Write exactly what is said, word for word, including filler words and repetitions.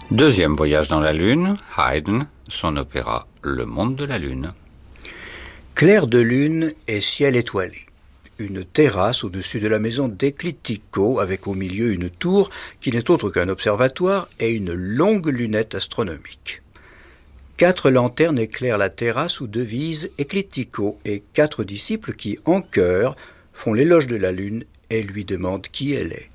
Deuxième voyage dans la Lune, Haydn, son opéra Le Monde de la Lune. Clair de lune et ciel étoilé. Une terrasse au-dessus de la maison d'Eclitico, avec au milieu une tour qui n'est autre qu'un observatoire et une longue lunette astronomique. Quatre lanternes éclairent la terrasse où devise Eclitico et quatre disciples qui, en chœur, font l'éloge de la lune et lui demandent qui elle est.